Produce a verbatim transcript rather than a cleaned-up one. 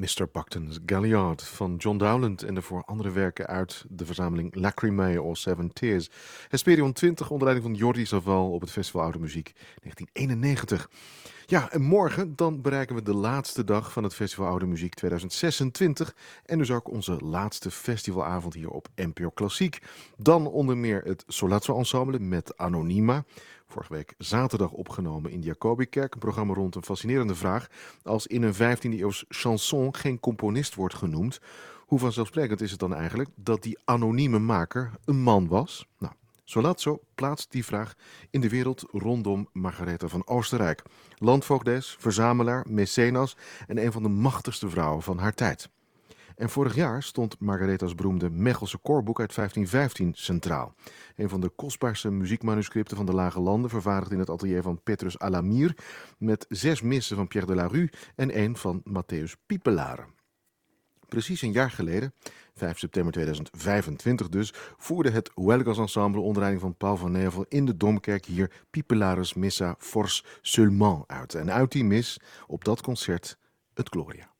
mister Buckton's Galliard van John Dowland en daarvoor andere werken uit de verzameling Lacrimae or Seven Tears. Hesperion twintig onder leiding van Jordi Savall op het Festival Oude Muziek negentien eenennegentig. Ja, en morgen dan bereiken we de laatste dag van het Festival Oude Muziek tweeduizend zesentwintig en dus ook onze laatste festivalavond hier op N P O Klassiek. Dan onder meer het Solazzo Ensemble met Anonyma. Vorige week zaterdag opgenomen in de Jacobikerk. Een programma rond een fascinerende vraag. Als in een vijftiende eeuws chanson geen componist wordt genoemd, hoe vanzelfsprekend is het dan eigenlijk dat die anonieme maker een man was? Nou, Solazzo plaatst die vraag in de wereld rondom Margaretha van Oostenrijk. Landvoogdes, verzamelaar, mecenas en een van de machtigste vrouwen van haar tijd. En vorig jaar stond Margaretha's beroemde Mechelse koorboek uit vijftien vijftien centraal. Een van de kostbaarste muziekmanuscripten van de Lage Landen, vervaardigd in het atelier van Petrus Alamir, met zes missen van Pierre de la Rue en één van Matthäus Piepenlaren. Precies een jaar geleden, vijf september tweeduizend vijfentwintig dus, voerde het Huelgas Ensemble onder leiding van Paul van Nevel in de Domkerk hier Piepelares Missa Force Seulement uit. En uit die mis, op dat concert, het Gloria.